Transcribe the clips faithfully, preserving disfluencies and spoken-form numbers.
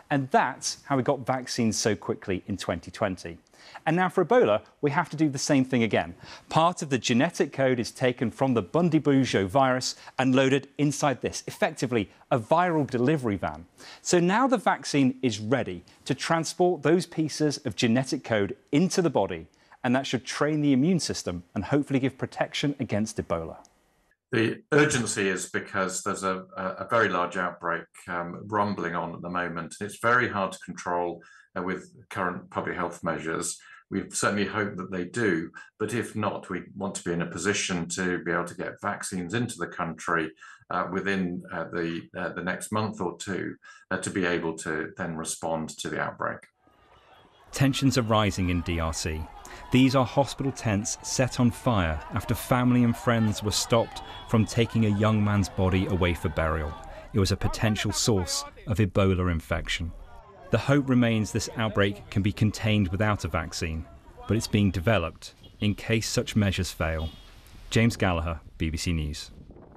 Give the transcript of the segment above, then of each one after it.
And that's how we got vaccines so quickly in twenty twenty. And now for Ebola, we have to do the same thing again. Part of the genetic code is taken from the Bundibugyo virus and loaded inside this, effectively a viral delivery van. So now the vaccine is ready to transport those pieces of genetic code into the body, and that should train the immune system and hopefully give protection against Ebola. The urgency is because there's a, a very large outbreak um, rumbling on at the moment. It's very hard to control uh, with current public health measures. We certainly hope that they do, but if not, we want to be in a position to be able to get vaccines into the country uh, within uh, the, uh, the next month or two uh, to be able to then respond to the outbreak. Tensions are rising in D R C. These are hospital tents set on fire after family and friends were stopped from taking a young man's body away for burial. It was a potential source of Ebola infection. The hope remains this outbreak can be contained without a vaccine, but it's being developed in case such measures fail. James Gallagher, B B C News.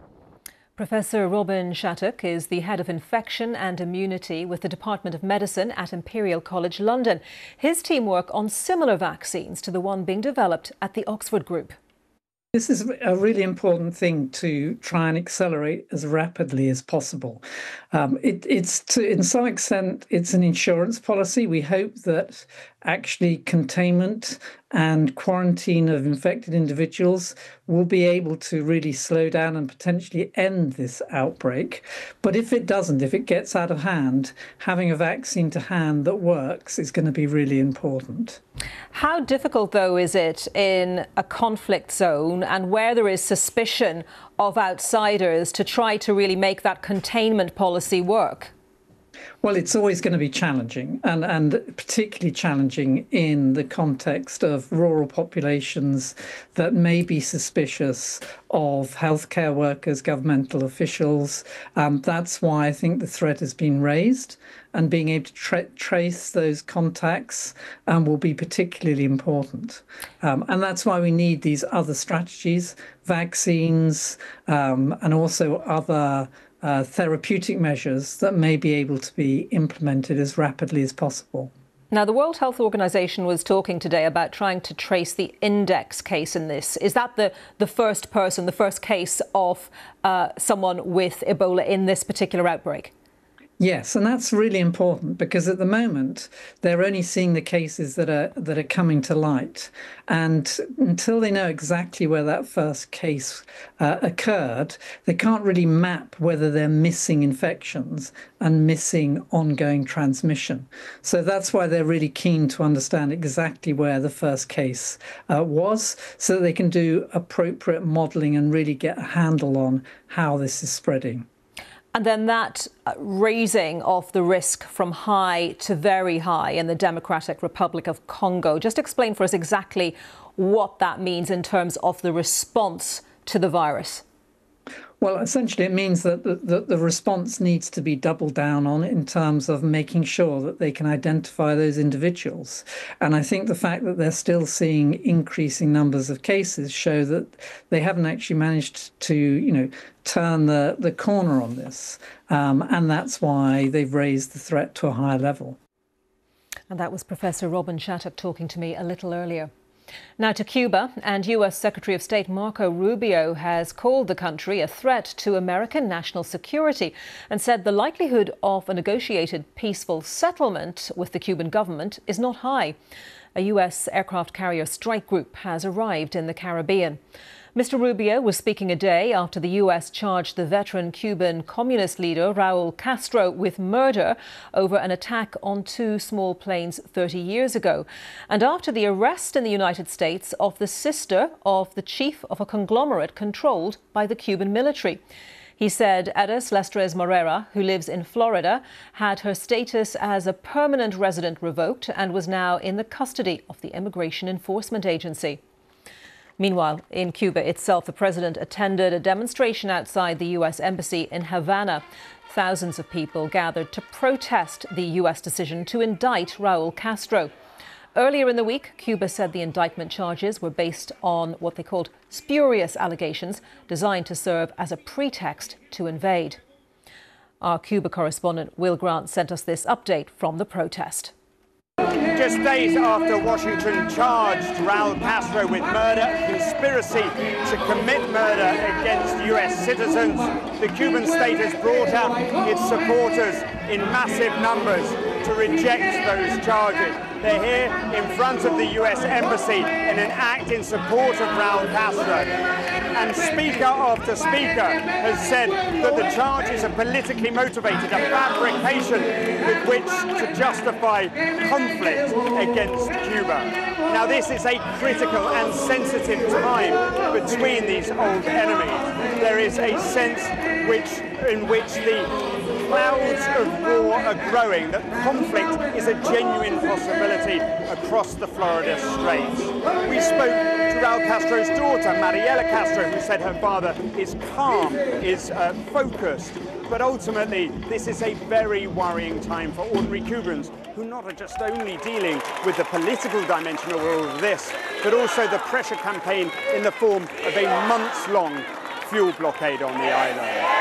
Professor Robin Shattuck is the head of infection and immunity with the Department of Medicine at Imperial College London. His team work on similar vaccines to the one being developed at the Oxford Group. This is a really important thing to try and accelerate as rapidly as possible. Um, it, it's to, in some extent, it's an insurance policy. We hope that actually containment and quarantine of infected individuals will be able to really slow down and potentially end this outbreak. But if it doesn't, if it gets out of hand, having a vaccine to hand that works is going to be really important. How difficult, though, is it in a conflict zone and where there is suspicion of outsiders to try to really make that containment policy work? Well, it's always going to be challenging, and, and particularly challenging in the context of rural populations that may be suspicious of healthcare workers, governmental officials. Um, that's why I think the threat has been raised, and being able to tra trace those contacts um, will be particularly important. Um, and that's why we need these other strategies, vaccines, um, and also other Uh, therapeutic measures that may be able to be implemented as rapidly as possible. Now, the World Health Organization was talking today about trying to trace the index case in this. Is that the, the first person, the first case of uh, someone with Ebola in this particular outbreak? Yes, and that's really important because at the moment they're only seeing the cases that are that are coming to light, and until they know exactly where that first case uh, occurred, they can't really map whether they're missing infections and missing ongoing transmission. So that's why they're really keen to understand exactly where the first case uh, was, so that they can do appropriate modelling and really get a handle on how this is spreading. And then that raising of the risk from high to very high in the Democratic Republic of Congo. Just explain for us exactly what that means in terms of the response to the virus. Well, essentially, it means that the, the, the response needs to be doubled down on in terms of making sure that they can identify those individuals. And I think the fact that they're still seeing increasing numbers of cases show that they haven't actually managed to, you know, turn the, the corner on this. Um, and that's why they've raised the threat to a higher level. And that was Professor Robin Shattuck talking to me a little earlier. Now to Cuba, and U S Secretary of State Marco Rubio has called the country a threat to American national security and said the likelihood of a negotiated peaceful settlement with the Cuban government is not high. A U S aircraft carrier strike group has arrived in the Caribbean. Mister Rubio was speaking a day after the U S charged the veteran Cuban communist leader Raul Castro with murder over an attack on two small planes thirty years ago, and after the arrest in the United States of the sister of the chief of a conglomerate controlled by the Cuban military. He said Edis Lestres Morera, who lives in Florida, had her status as a permanent resident revoked and was now in the custody of the Immigration Enforcement Agency. Meanwhile, in Cuba itself, the president attended a demonstration outside the U S Embassy in Havana. Thousands of people gathered to protest the U S decision to indict Raul Castro. Earlier in the week, Cuba said the indictment charges were based on what they called spurious allegations designed to serve as a pretext to invade. Our Cuba correspondent Will Grant sent us this update from the protest. Just days after Washington charged Raul Castro with murder, conspiracy to commit murder against U S citizens, the Cuban state has brought out its supporters in massive numbers to reject those charges. They're here in front of the U S Embassy in an act in support of Raul Castro. And speaker after speaker has said that the charges are politically motivated, a fabrication with which to justify conflict against Cuba. Now, this is a critical and sensitive time between these old enemies. There is a sense which, in which the clouds of war are growing, that conflict is a genuine possibility across the Florida Straits. We spoke to Raul Castro's daughter, Mariela Castro, who said her father is calm, is uh, focused, but ultimately this is a very worrying time for ordinary Cubans who not are just only dealing with the political dimension of all of this, but also the pressure campaign in the form of a months-long fuel blockade on the island.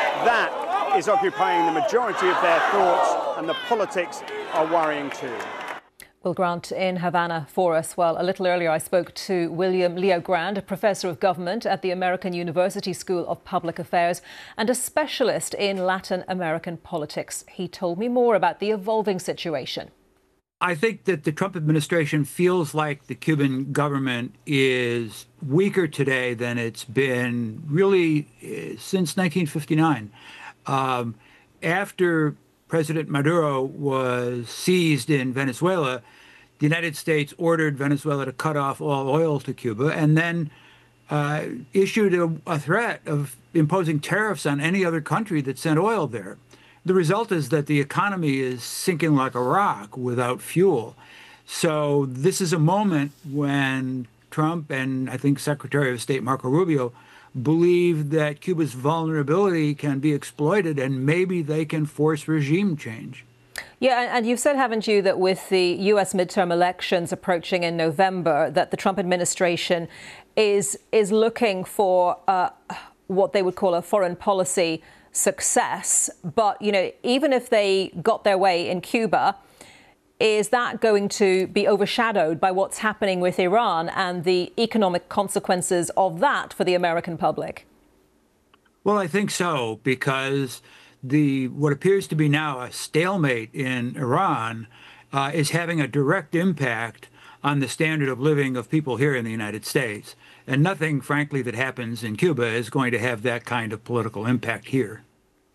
That is occupying the majority of their thoughts, and the politics are worrying too. Will Grant in Havana for us. Well, a little earlier I spoke to William Leo Grand, a professor of government at the American University School of Public Affairs and a specialist in Latin American politics. He told me more about the evolving situation. I think that the Trump administration feels like the Cuban government is weaker today than it's been really since nineteen fifty-nine. Um, after President Maduro was seized in Venezuela, the United States ordered Venezuela to cut off all oil to Cuba and then uh, issued a, a threat of imposing tariffs on any other country that sent oil there. The result is that the economy is sinking like a rock without fuel. So this is a moment when Trump and I think Secretary of State Marco Rubio believe that Cuba's vulnerability can be exploited and maybe they can force regime change. Yeah, and you've said, haven't you, that with the U S midterm elections approaching in November, that the Trump administration is is looking for uh, what they would call a foreign policy success. But, you know, even if they got their way in Cuba, is that going to be overshadowed by what's happening with Iran and the economic consequences of that for the American public? Well, I think so, because the what appears to be now a stalemate in Iran uh, is having a direct impact on the standard of living of people here in the United States. And nothing, frankly, that happens in Cuba is going to have that kind of political impact here.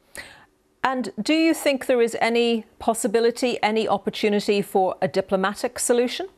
And do you think there is any possibility, any opportunity for a diplomatic solution?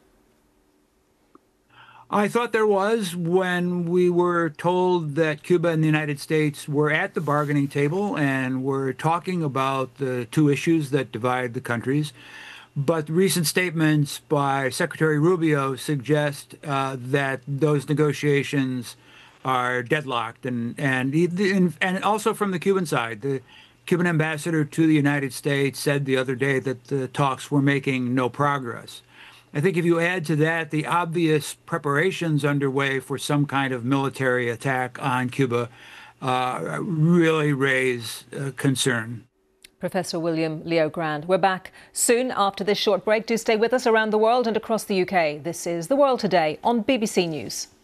I thought there was when we were told that Cuba and the United States were at the bargaining table and were talking about the two issues that divide the countries. But recent statements by Secretary Rubio suggest uh, that those negotiations are deadlocked. And, and, and also from the Cuban side, the Cuban ambassador to the United States said the other day that the talks were making no progress. I think if you add to that the obvious preparations underway for some kind of military attack on Cuba, uh, really raise uh, concern. Professor William Leo Grand. We're back soon after this short break. Do stay with us around the world and across the U K. This is The World Today on B B C News.